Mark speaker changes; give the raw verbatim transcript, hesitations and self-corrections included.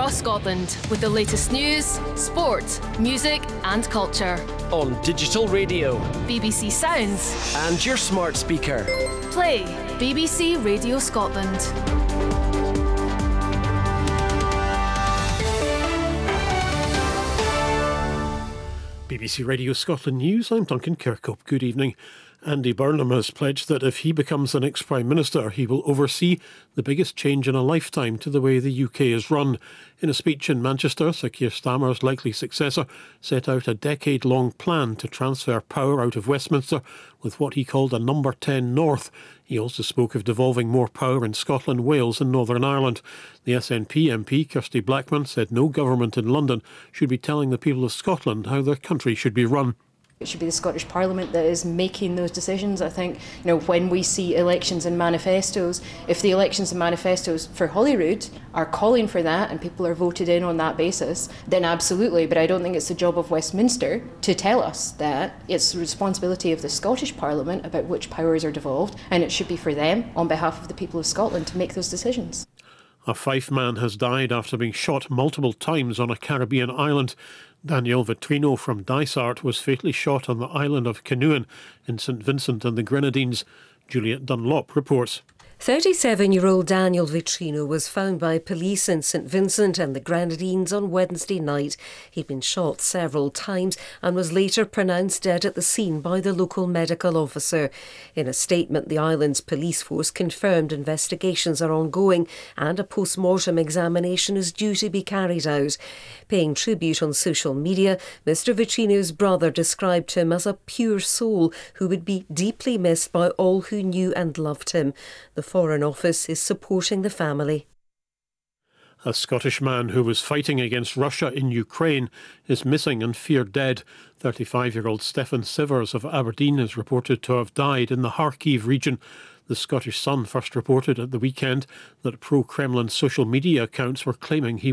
Speaker 1: across Scotland with the latest news, sport, music and culture.
Speaker 2: On digital radio,
Speaker 1: B B C Sounds
Speaker 2: and your smart speaker.
Speaker 1: Play B B C Radio Scotland.
Speaker 3: B B C Radio Scotland News, I'm Duncan Kirkhope. Good evening. Andy Burnham has pledged that if he becomes the next Prime Minister, he will oversee the biggest change in a lifetime to the way the U K is run. In a speech in Manchester, Sir Keir Starmer's likely successor set out a decade-long plan to transfer power out of Westminster with what he called a number ten North. He also spoke of devolving more power in Scotland, Wales and Northern Ireland. The S N P M P, Kirsty Blackman, said no government in London should be telling the people of Scotland how their country should be run.
Speaker 4: It should be the Scottish Parliament that is making those decisions. I think, you know, when we see elections and manifestos, if the elections and manifestos for Holyrood are calling for that and people are voted in on that basis, then absolutely. But I don't think it's the job of Westminster to tell us that. It's the responsibility of the Scottish Parliament about which powers are devolved, and it should be for them, on behalf of the people of Scotland, to make those decisions.
Speaker 3: A Fife man has died after being shot multiple times on a Caribbean island. Daniel Vitrino from Dysart was fatally shot on the island of Canoan in St Vincent and the Grenadines. Juliet Dunlop reports.
Speaker 5: thirty-seven-year-old Daniel Vitrino was found by police in St Vincent and the Grenadines on Wednesday night. He'd been shot several times and was later pronounced dead at the scene by the local medical officer. In a statement, the island's police force confirmed investigations are ongoing and a post-mortem examination is due to be carried out. Paying tribute on social media, Mister Vitrino's brother described him as a pure soul who would be deeply missed by all who knew and loved him. The Foreign Office is supporting the family.
Speaker 3: A Scottish man who was fighting against Russia in Ukraine is missing and feared dead. thirty-five-year-old Stefan Sivers of Aberdeen is reported to have died in the Kharkiv region. The Scottish Sun first reported at the weekend that pro-Kremlin social media accounts were claiming he